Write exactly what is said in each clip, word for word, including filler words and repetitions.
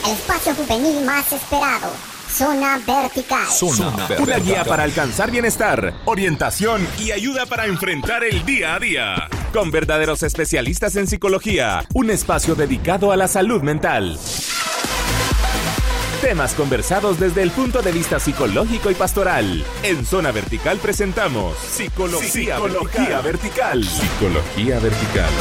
espacio juvenil más esperado. Zona Vertical. Zona Vertical. Una guía para alcanzar bienestar, orientación y ayuda para enfrentar el día a día. Con verdaderos especialistas en psicología. Un espacio dedicado a la salud mental. Temas conversados desde el punto de vista psicológico y pastoral. En Zona Vertical presentamos Psicología, Psicología Vertical. Vertical. Psicología Vertical.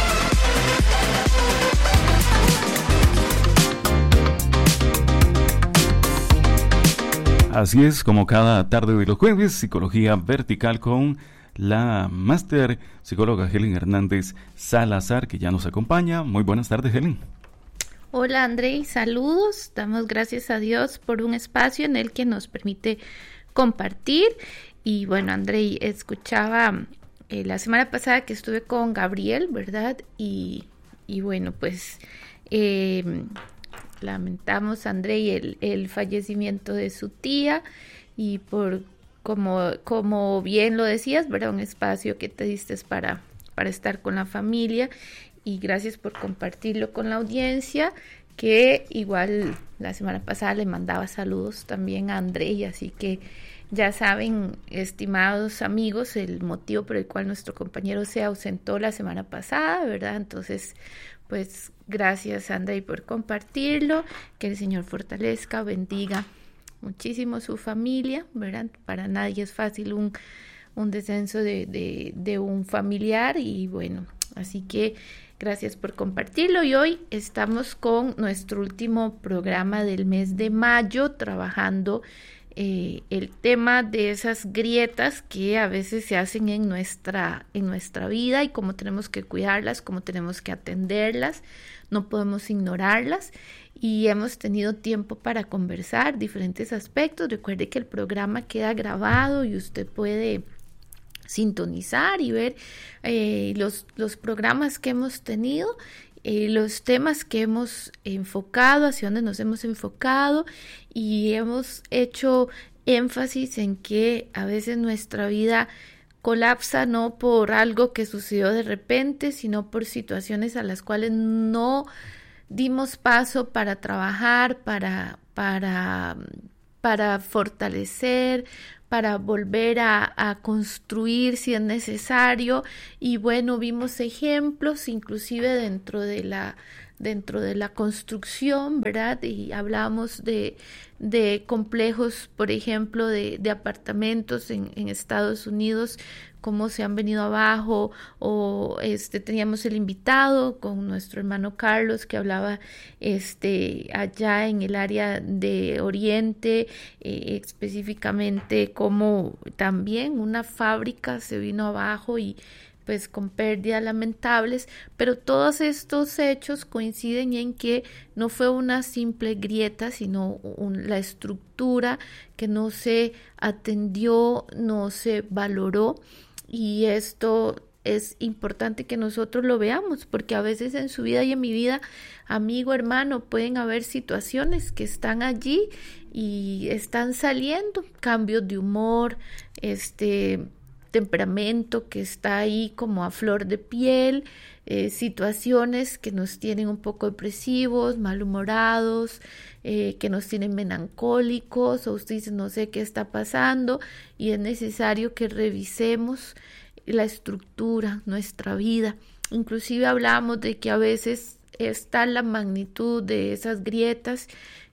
Así es, como cada tarde de los jueves, Psicología Vertical con la máster psicóloga Helen Hernández Salazar, que ya nos acompaña. Muy buenas tardes, Helen. Hola, Andrei, saludos. Damos gracias a Dios por un espacio en el que nos permite compartir. Y bueno, Andrei, escuchaba eh, la semana pasada que estuve con Gabriel, ¿verdad? Y, y bueno, pues... Eh, lamentamos, Andrei, el, el fallecimiento de su tía y por, como, como bien lo decías, ¿verdad? Un espacio que te diste para, para estar con la familia y gracias por compartirlo con la audiencia, que igual la semana pasada le mandaba saludos también a Andrei, así que ya saben, estimados amigos, el motivo por el cual nuestro compañero se ausentó la semana pasada, ¿verdad? Entonces, pues gracias, Andrei, por compartirlo, que el Señor fortalezca, bendiga muchísimo su familia, ¿verdad? Para nadie es fácil un, un descenso de, de, de un familiar y bueno, así que gracias por compartirlo y hoy estamos con nuestro último programa del mes de mayo, trabajando Eh, el tema de esas grietas que a veces se hacen en nuestra, en nuestra vida y cómo tenemos que cuidarlas, cómo tenemos que atenderlas, no podemos ignorarlas y hemos tenido tiempo para conversar diferentes aspectos. Recuerde que el programa queda grabado y usted puede sintonizar y ver eh, los, los programas que hemos tenido. Eh, los temas que hemos enfocado, hacia dónde nos hemos enfocado y hemos hecho énfasis en que a veces nuestra vida colapsa no por algo que sucedió de repente, sino por situaciones a las cuales no dimos paso para trabajar, para, para, para fortalecer, para volver a, a construir si es necesario y bueno, vimos ejemplos inclusive dentro de la dentro de la construcción, ¿verdad? Y hablamos de, de complejos, por ejemplo, de, de apartamentos en, en Estados Unidos, cómo se han venido abajo, o este teníamos el invitado con nuestro hermano Carlos que hablaba este allá en el área de Oriente, eh, específicamente cómo también una fábrica se vino abajo y pues con pérdidas lamentables, pero todos estos hechos coinciden en que no fue una simple grieta, sino un, la estructura que no se atendió, no se valoró, y esto es importante que nosotros lo veamos, porque a veces en su vida y en mi vida, amigo, hermano, pueden haber situaciones que están allí y están saliendo, cambios de humor, este... temperamento que está ahí como a flor de piel, eh, situaciones que nos tienen un poco depresivos, malhumorados, eh, que nos tienen melancólicos, o usted dice no sé qué está pasando y es necesario que revisemos la estructura, nuestra vida. Inclusive hablamos de que a veces está la magnitud de esas grietas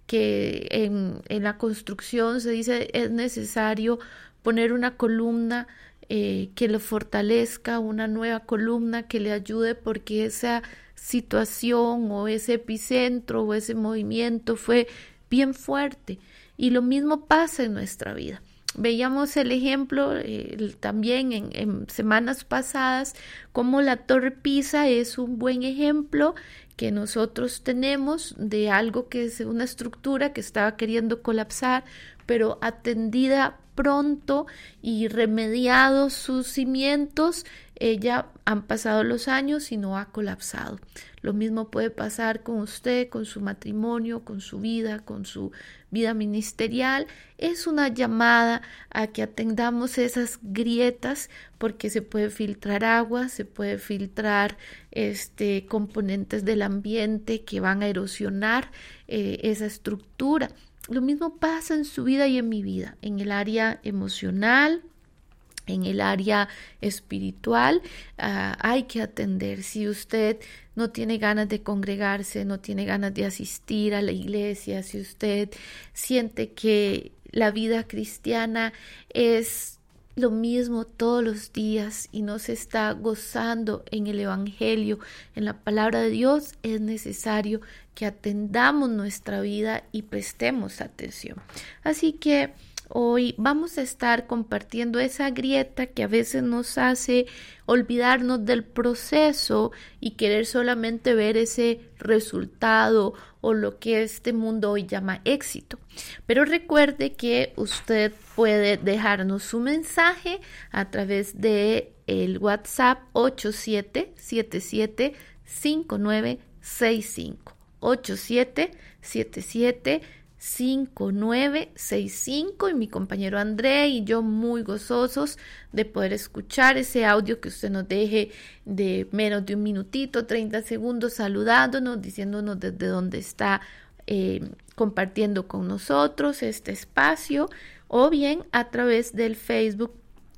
que en, en la construcción se dice es necesario poner una columna Eh, que lo fortalezca, una nueva columna que le ayude porque esa situación o ese epicentro o ese movimiento fue bien fuerte y lo mismo pasa en nuestra vida. Veíamos el ejemplo eh, también en, en semanas pasadas como la Torre Pisa es un buen ejemplo que nosotros tenemos de algo que es una estructura que estaba queriendo colapsar, pero atendida pronto y remediados sus cimientos, ella han pasado los años y no ha colapsado. Lo mismo puede pasar con usted, con su matrimonio, con su vida, con su vida ministerial. Es una llamada a que atendamos esas grietas, porque se puede filtrar agua, se puede filtrar este, componentes del ambiente que van a erosionar eh, esa estructura. Lo mismo pasa en su vida y en mi vida, en el área emocional, en el área espiritual. Uh, hay que atender. Si usted no tiene ganas de congregarse, no tiene ganas de asistir a la iglesia, si usted siente que la vida cristiana es lo mismo todos los días y no se está gozando en el evangelio, en la palabra de Dios, es necesario que atendamos nuestra vida y prestemos atención. Así que hoy vamos a estar compartiendo esa grieta que a veces nos hace olvidarnos del proceso y querer solamente ver ese resultado o lo que este mundo hoy llama éxito. Pero recuerde que usted puede dejarnos su mensaje a través de el WhatsApp ocho siete siete siete cinco nueve seis cinco. ocho siete siete siete cinco nueve seis cinco, y mi compañero André y yo muy gozosos de poder escuchar ese audio que usted nos deje de menos de un minutito, treinta segundos, saludándonos, diciéndonos desde dónde está eh, compartiendo con nosotros este espacio, o bien a través del Facebook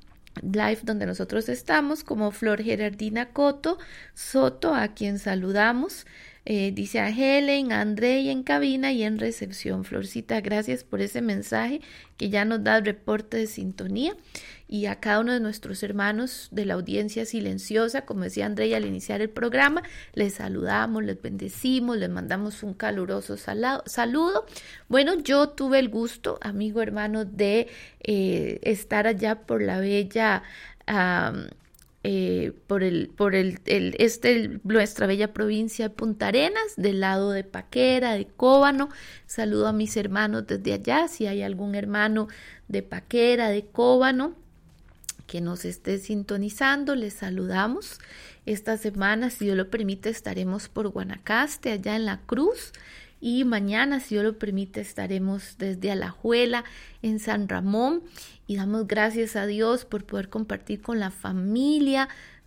Live donde nosotros estamos, como Flor Gerardina Coto Soto, a quien saludamos. Eh, dice a Helen, a André y en cabina y en recepción. Florcita, gracias por ese mensaje que ya nos da el reporte de sintonía, y a cada uno de nuestros hermanos de la audiencia silenciosa, como decía André al iniciar el programa, les saludamos, les bendecimos, les mandamos un caluroso sal- saludo. Bueno, yo tuve el gusto, amigo hermano, de eh, estar allá por la bella um, Eh, por el por el, el este nuestra bella provincia de Punta Arenas, del lado de Paquera, de Cóbano. Saludo a mis hermanos desde allá, si hay algún hermano de Paquera, de Cóbano que nos esté sintonizando, les saludamos. Esta semana, si Dios lo permite, estaremos por Guanacaste, allá en la Cruz, y mañana, si Dios lo permite, estaremos desde Alajuela, en San Ramón, y damos gracias a Dios por poder compartir con la familia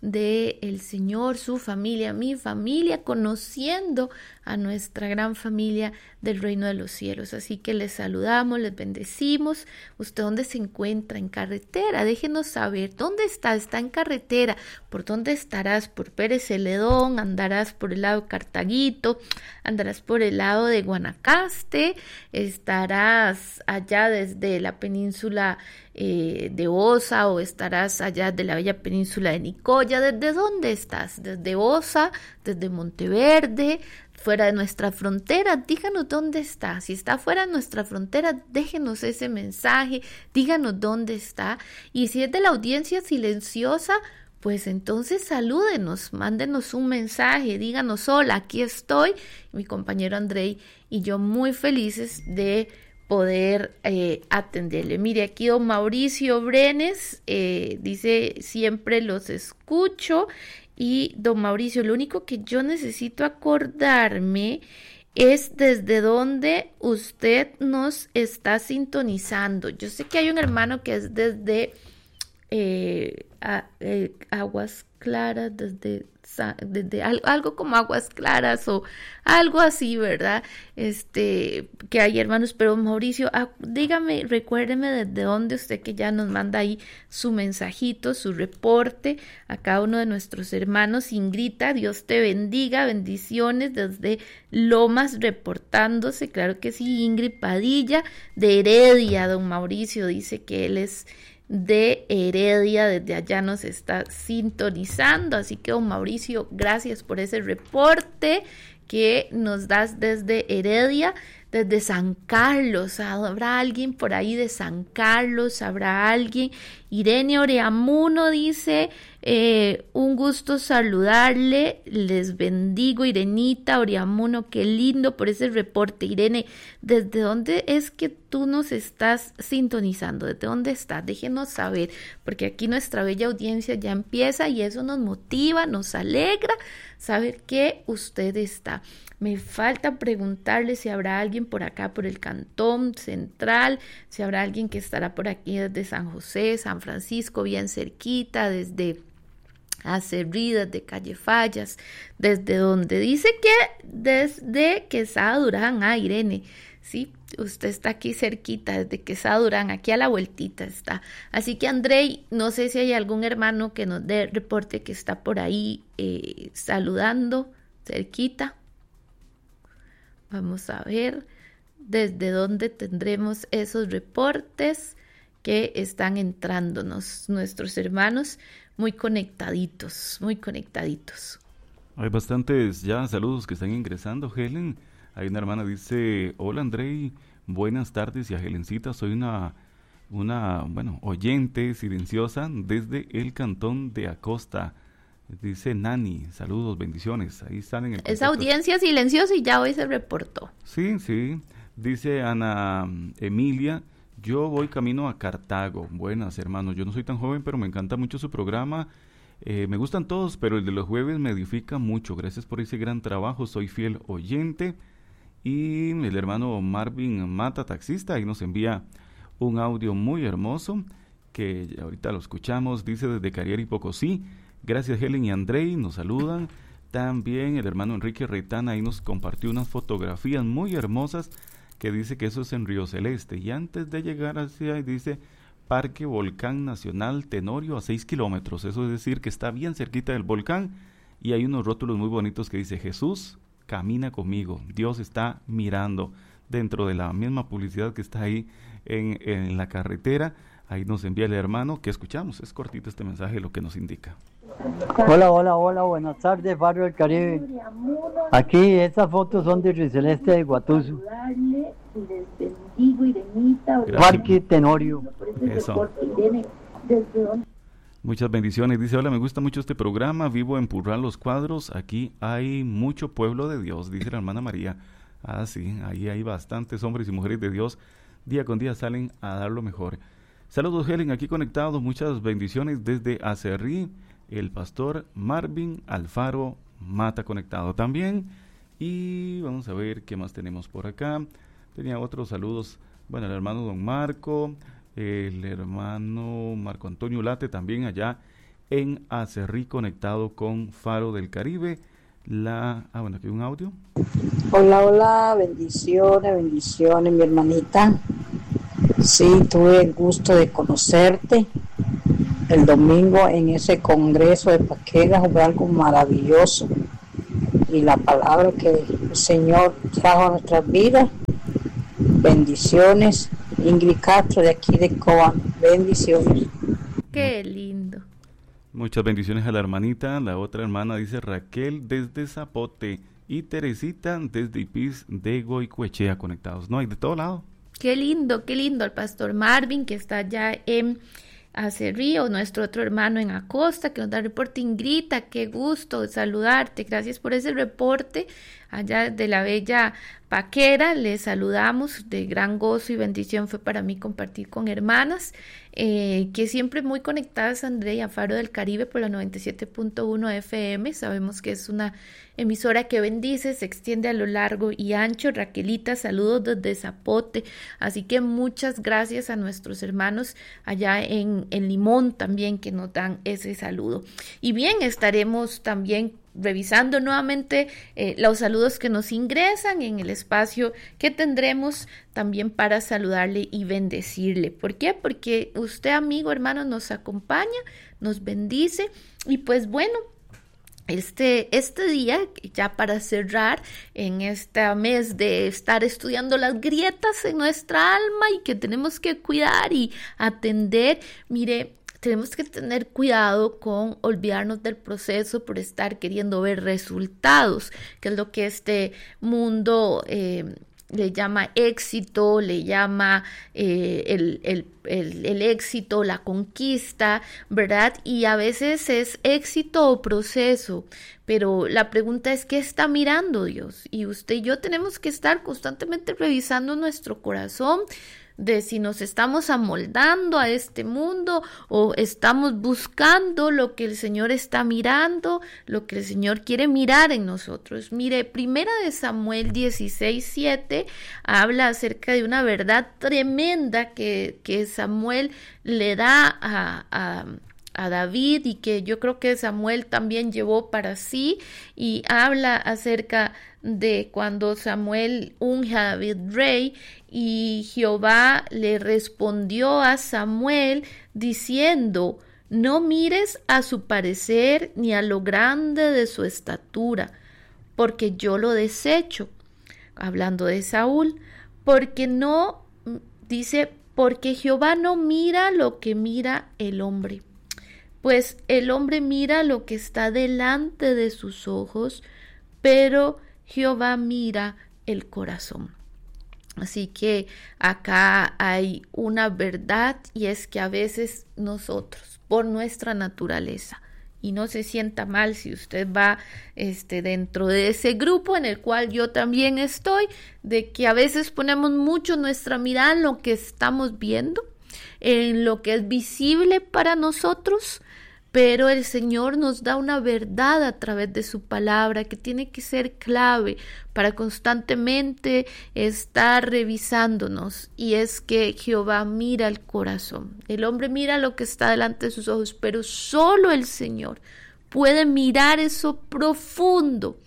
del Señor, su familia, mi familia, conociendo a nuestra gran familia del reino de los cielos. Así que les saludamos, les bendecimos. ¿Usted dónde se encuentra? En carretera, déjenos saber dónde está. Está en carretera. ¿Por dónde estarás? ¿Por Pérez Celedón? ¿Andarás por el lado de Cartaguito? ¿Andarás por el lado de Guanacaste? ¿Estarás allá desde la península eh, de Osa, o estarás allá de la bella península de Nicoya? ¿Desde dónde estás? ¿Desde Osa? ¿Desde Monteverde? ¿Fuera de nuestra frontera? Díganos dónde está. Si está fuera de nuestra frontera, déjenos ese mensaje, díganos dónde está. Y si es de la audiencia silenciosa, pues entonces salúdenos, mándenos un mensaje, díganos: hola, aquí estoy. Mi compañero André y yo muy felices de poder eh, atenderle. Mire, aquí don Mauricio Brenes eh, dice: siempre los escucho. Y don Mauricio, lo único que yo necesito acordarme es desde dónde usted nos está sintonizando. Yo sé que hay un hermano que es desde eh, a, eh, Aguas Claras, desde, desde algo como Aguas Claras o algo así, ¿verdad? Este, que hay hermanos, pero Mauricio, ah, dígame, recuérdeme desde dónde usted, que ya nos manda ahí su mensajito, su reporte a cada uno de nuestros hermanos. Ingrita, Dios te bendiga, bendiciones desde Lomas reportándose, claro que sí. Ingrid Padilla de Heredia, don Mauricio dice que él es de Heredia, desde allá nos está sintonizando, así que don Mauricio, gracias por ese reporte que nos das desde Heredia. desde San Carlos, ¿habrá alguien por ahí de San Carlos? ¿Habrá alguien? Irene Oreamuno dice, eh, un gusto saludarle, les bendigo, Irenita Oreamuno, qué lindo por ese reporte. Irene, ¿desde dónde es que tú nos estás sintonizando? ¿Desde dónde estás? Déjenos saber, porque aquí nuestra bella audiencia ya empieza y eso nos motiva, nos alegra saber que usted está. Me falta preguntarle si habrá alguien por acá, por el Cantón Central, si habrá alguien que estará por aquí desde San José, San Francisco, bien cerquita, desde Acerrí, desde Calle Fallas, desde donde dice que desde Quesada Durán, ah, Irene, sí, usted está aquí cerquita, desde Quesada Durán, aquí a la vueltita está. Así que, Andrei, no sé si hay algún hermano que nos dé reporte que está por ahí eh, saludando, cerquita. Vamos a ver desde dónde tendremos esos reportes que están entrándonos nuestros hermanos muy conectaditos, muy conectaditos. Hay bastantes ya saludos que están ingresando, Helen. Hay una hermana dice, hola Andrei, buenas tardes, y a Helencita, soy una, una, bueno, oyente silenciosa desde el Cantón de Acosta. Dice Nani, saludos, bendiciones. Ahí están en el contacto. Esa audiencia silenciosa y ya hoy se reportó. Sí, sí. Dice Ana Emilia, yo voy camino a Cartago. Buenas, hermanos. Yo no soy tan joven, pero me encanta mucho su programa. Eh, me gustan todos, pero el de los jueves me edifica mucho. Gracias por ese gran trabajo. Soy fiel oyente. Y el hermano Marvin Mata, taxista, ahí nos envía un audio muy hermoso que ahorita lo escuchamos. Dice desde Carrier y Pocosí. Gracias Helen y Andrei, nos saludan. También el hermano Enrique Reitán ahí nos compartió unas fotografías muy hermosas que dice que eso es en Río Celeste. Y antes de llegar hacia ahí dice Parque Volcán Nacional Tenorio a seis kilómetros. Eso es decir que está bien cerquita del volcán y hay unos rótulos muy bonitos que dice Jesús camina conmigo. Dios está mirando dentro de la misma publicidad que está ahí en, en la carretera. Ahí nos envía el hermano que escuchamos. Es cortito este mensaje lo que nos indica. Hola, hola, hola, buenas tardes, Barrio del Caribe. Aquí estas fotos son de Río Celeste de Guatuso. Parque Tenorio. Eso. Muchas bendiciones. Dice, hola, me gusta mucho este programa, vivo en Purral Los Cuadros, aquí hay mucho pueblo de Dios, dice la hermana María. Ah, sí, ahí hay bastantes hombres y mujeres de Dios, día con día salen a dar lo mejor. Saludos Helen, aquí conectados, muchas bendiciones desde Acerrí, el pastor Marvin Alfaro Mata conectado también. Y vamos a ver qué más tenemos por acá. Tenía otros saludos, bueno, el hermano Don Marco, el hermano Marco Antonio Late también allá en Acerrí conectado con Faro del Caribe. La, ah, bueno, aquí hay un audio. Hola, hola, bendiciones, bendiciones, mi hermanita. Sí, tuve el gusto de conocerte el domingo en ese congreso de Paquegas, fue algo maravilloso. Y la palabra que el Señor trajo a nuestras vidas, bendiciones. Ingrid Castro de aquí de Cobán, bendiciones. Qué lindo. Muchas bendiciones a la hermanita. La otra hermana dice Raquel desde Zapote y Teresita desde Ipiz de Goicoechea conectados. No, hay de todo lado. Qué lindo, qué lindo el pastor Marvin que está allá en Acerrí, o nuestro otro hermano en Acosta que nos da el reporte. Ingrita, qué gusto saludarte, gracias por ese reporte allá de la bella Paquera. Les saludamos, de gran gozo y bendición fue para mí compartir con hermanas eh, que siempre muy conectadas, Andrea, a Faro del Caribe por la noventa y siete punto uno F M. Sabemos que es una emisora que bendice, se extiende a lo largo y ancho. Raquelita, saludos desde Zapote, así que muchas gracias a nuestros hermanos allá en, en Limón también que nos dan ese saludo. Y bien, estaremos también revisando nuevamente eh, los saludos que nos ingresan en el espacio que tendremos también para saludarle y bendecirle. ¿Por qué? Porque usted, amigo, hermano, nos acompaña, nos bendice y pues bueno, Este, este día, ya para cerrar, en este mes de estar estudiando las grietas en nuestra alma y que tenemos que cuidar y atender, mire, tenemos que tener cuidado con olvidarnos del proceso por estar queriendo ver resultados, que es lo que este mundo eh, le llama éxito, le llama eh, el, el, el, el éxito, la conquista, ¿verdad? Y a veces es éxito o proceso, pero la pregunta es, ¿qué está mirando Dios? Y usted y yo tenemos que estar constantemente revisando nuestro corazón, de si nos estamos amoldando a este mundo o estamos buscando lo que el Señor está mirando, lo que el Señor quiere mirar en nosotros. Mire, primera de Samuel dieciséis, siete habla acerca de una verdad tremenda que, que Samuel le da a, a a David y que yo creo que Samuel también llevó para sí, y habla acerca de cuando Samuel unge a David rey y Jehová le respondió a Samuel diciendo: no mires a su parecer ni a lo grande de su estatura, porque yo lo desecho. Hablando de Saúl, porque no, dice, porque Jehová no mira lo que mira el hombre. Pues el hombre mira lo que está delante de sus ojos, pero Jehová mira el corazón. Así que acá hay una verdad, y es que a veces nosotros, por nuestra naturaleza, y no se sienta mal si usted va este, dentro de ese grupo en el cual yo también estoy, de que a veces ponemos mucho nuestra mirada en lo que estamos viendo, en lo que es visible para nosotros, pero el Señor nos da una verdad a través de su palabra que tiene que ser clave para constantemente estar revisándonos, y es que Jehová mira el corazón. El hombre mira lo que está delante de sus ojos, pero solo el Señor puede mirar eso profundo,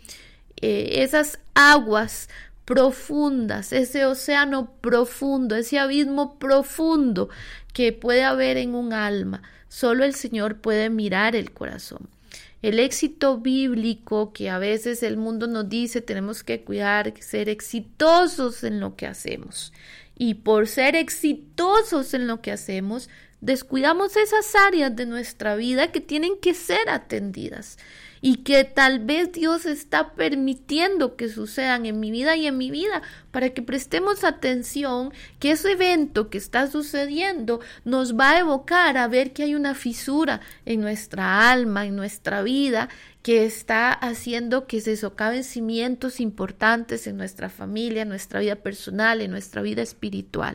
eh, esas aguas profundas, ese océano profundo, ese abismo profundo que puede haber en un alma. Solo el Señor puede mirar el corazón. El éxito bíblico que a veces el mundo nos dice, tenemos que cuidar, ser exitosos en lo que hacemos. Y por ser exitosos en lo que hacemos, descuidamos esas áreas de nuestra vida que tienen que ser atendidas y que tal vez Dios está permitiendo que sucedan en mi vida y en mi vida para que prestemos atención, que ese evento que está sucediendo nos va a evocar a ver que hay una fisura en nuestra alma, en nuestra vida, que está haciendo que se socaven cimientos importantes en nuestra familia, en nuestra vida personal, en nuestra vida espiritual.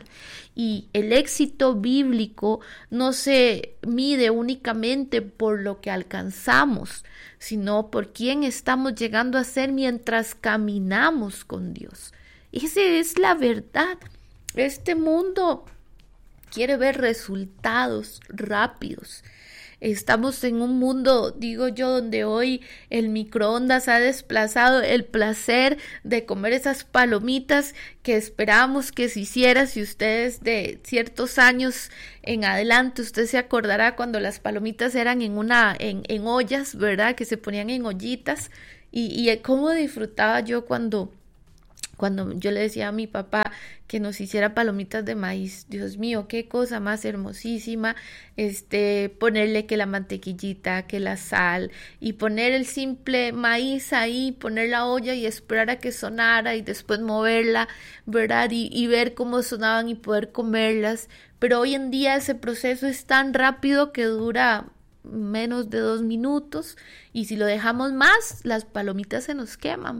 Y el éxito bíblico no se mide únicamente por lo que alcanzamos, sino por quién estamos llegando a ser mientras caminamos con Dios. Esa es la verdad. Este mundo quiere ver resultados rápidos. Estamos en un mundo, digo yo, donde hoy el microondas ha desplazado el placer de comer esas palomitas que esperábamos que se hiciera. Si ustedes de ciertos años en adelante, usted se acordará cuando las palomitas eran en una, en, en ollas, ¿verdad? Que se ponían en ollitas, y, y cómo disfrutaba yo cuando Cuando yo le decía a mi papá que nos hiciera palomitas de maíz. Dios mío, qué cosa más hermosísima, este, ponerle que la mantequillita, que la sal, y poner el simple maíz ahí, poner la olla y esperar a que sonara y después moverla, ¿verdad? Y, y ver cómo sonaban y poder comerlas. Pero hoy en día ese proceso es tan rápido que dura menos de dos minutos, y si lo dejamos más, las palomitas se nos queman.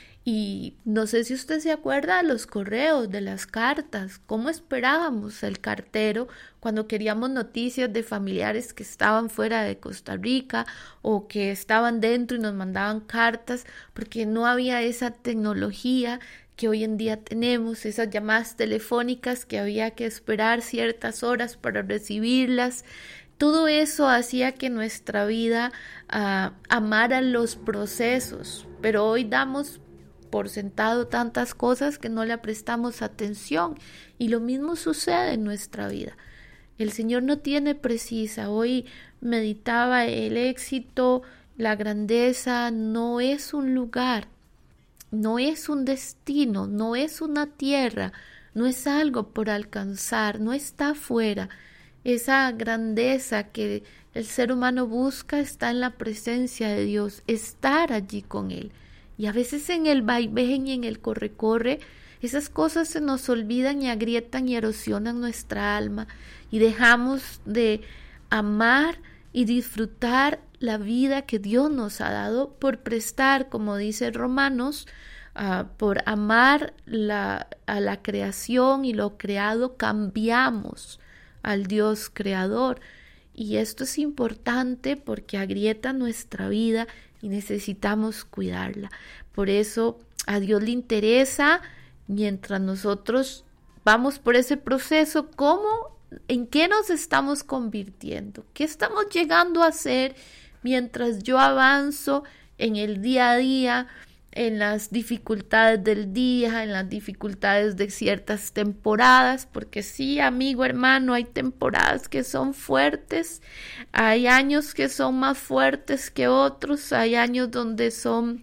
Y no sé si usted se acuerda de los correos, de las cartas, cómo esperábamos el cartero cuando queríamos noticias de familiares que estaban fuera de Costa Rica o que estaban dentro y nos mandaban cartas, porque no había esa tecnología que hoy en día tenemos, esas llamadas telefónicas que había que esperar ciertas horas para recibirlas. Todo eso hacía que nuestra vida uh, amara los procesos, pero hoy damos por sentado tantas cosas que no le prestamos atención, y lo mismo sucede en nuestra vida. El Señor no tiene precisa. Hoy meditaba, el éxito, la grandeza no es un lugar, no es un destino, no es una tierra, no es algo por alcanzar, no está afuera. Esa grandeza que el ser humano busca está en la presencia de Dios, estar allí con Él. Y a veces en el vaivén y en el corre-corre esas cosas se nos olvidan y agrietan y erosionan nuestra alma y dejamos de amar y disfrutar la vida que Dios nos ha dado por prestar, como dice Romanos, uh, por amar la, a la creación y lo creado, cambiamos al Dios creador. Y esto es importante porque agrieta nuestra vida y necesitamos cuidarla. Por eso a Dios le interesa, mientras nosotros vamos por ese proceso, cómo, en qué nos estamos convirtiendo, qué estamos llegando a hacer mientras yo avanzo en el día a día, en las dificultades del día, en las dificultades de ciertas temporadas, porque sí, amigo, hermano, hay temporadas que son fuertes, hay años que son más fuertes que otros, hay años donde son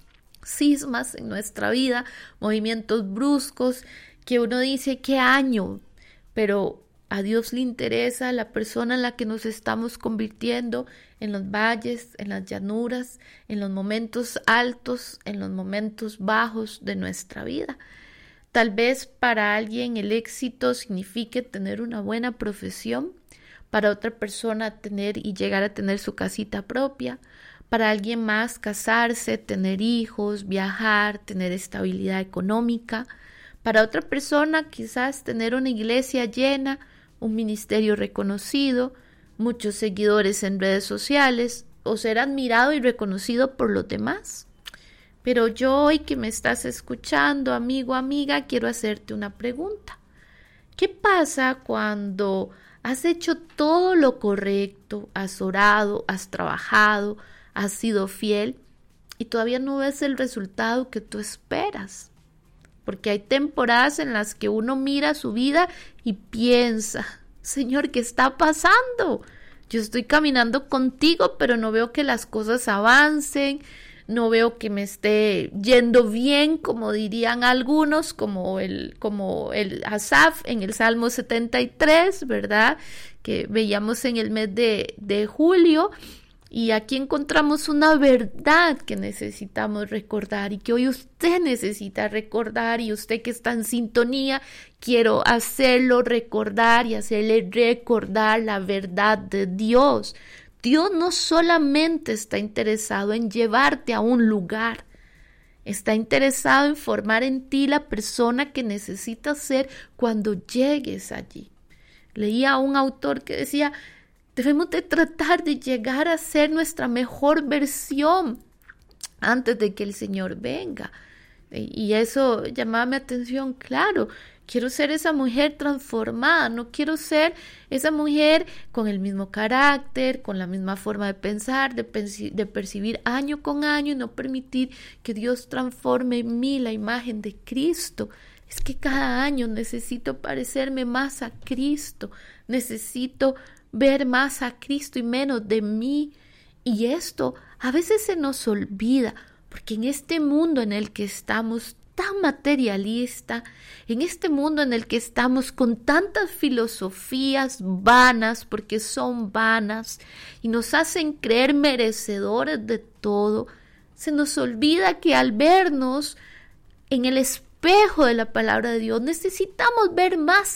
cismas en nuestra vida, movimientos bruscos, que uno dice, ¿qué año? Pero a Dios le interesa la persona en la que nos estamos convirtiendo, en los valles, en las llanuras, en los momentos altos, en los momentos bajos de nuestra vida. Tal vez para alguien el éxito signifique tener una buena profesión, para otra persona tener y llegar a tener su casita propia, para alguien más casarse, tener hijos, viajar, tener estabilidad económica, para otra persona quizás tener una iglesia llena, un ministerio reconocido, muchos seguidores en redes sociales o ser admirado y reconocido por los demás. Pero yo hoy que me estás escuchando, amigo, amiga, quiero hacerte una pregunta. ¿Qué pasa cuando has hecho todo lo correcto, has orado, has trabajado, has sido fiel y todavía no ves el resultado que tú esperas? Porque hay temporadas en las que uno mira su vida y piensa, Señor, ¿qué está pasando? Yo estoy caminando contigo, pero no veo que las cosas avancen, no veo que me esté yendo bien, como dirían algunos, como el, como el Asaf en el Salmo setenta y tres, ¿verdad? Que veíamos en el mes de, de julio. Y aquí encontramos una verdad que necesitamos recordar y que hoy usted necesita recordar, y usted que está en sintonía, quiero hacerlo recordar y hacerle recordar la verdad de Dios. Dios no solamente está interesado en llevarte a un lugar, está interesado en formar en ti la persona que necesitas ser cuando llegues allí. Leía a un autor que decía, debemos de tratar de llegar a ser nuestra mejor versión antes de que el Señor venga. Y eso llamaba mi atención, claro, quiero ser esa mujer transformada, no quiero ser esa mujer con el mismo carácter, con la misma forma de pensar, de, perci- de percibir año con año y no permitir que Dios transforme en mí la imagen de Cristo. Es que cada año necesito parecerme más a Cristo, necesito ver más a Cristo y menos de mí. Y esto a veces se nos olvida, porque en este mundo en el que estamos tan materialista, en este mundo en el que estamos con tantas filosofías vanas, porque son vanas y nos hacen creer merecedores de todo, se nos olvida que al vernos en el espejo de la palabra de Dios necesitamos ver más